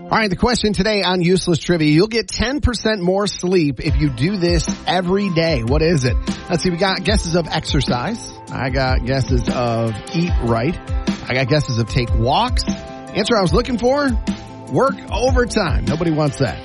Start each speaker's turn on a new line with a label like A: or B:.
A: All right, the question today on Useless Trivia, you'll get 10% more sleep if you do this every day. What is it? Let's see, we got guesses of exercise. I got guesses of eat right. I got guesses of take walks. Answer I was looking for, work overtime. Nobody wants that.